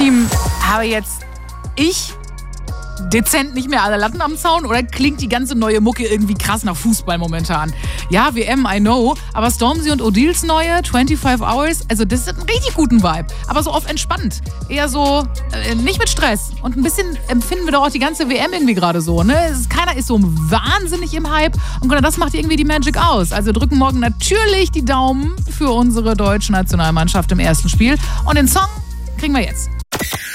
Team, habe jetzt ich dezent nicht mehr alle Latten am Zaun oder klingt die ganze neue Mucke irgendwie krass nach Fußball momentan? Ja, WM, I know, aber Stormzy und Odils neue 25 Hours, also das hat einen richtig guten Vibe, aber so auf entspannt. Eher so, nicht mit Stress. Und ein bisschen empfinden wir doch auch die ganze WM irgendwie gerade so, ne? Keiner ist so wahnsinnig im Hype und genau das macht irgendwie die Magic aus. Also drücken morgen natürlich die Daumen für unsere deutsche Nationalmannschaft im ersten Spiel und den Song kriegen wir jetzt.